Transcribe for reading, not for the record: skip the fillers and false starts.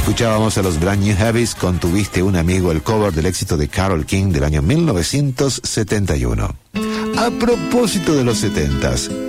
Escuchábamos a los Brand New Heavies con Tuviste un amigo, el cover del éxito de Carole King del año 1971. A propósito de los 70s,